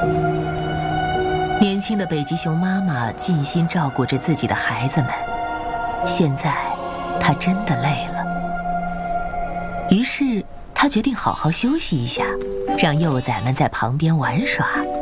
年轻的北极熊妈妈尽心照顾着自己的孩子们，现在她真的累了，于是她决定好好休息一下，让幼崽们在旁边玩耍。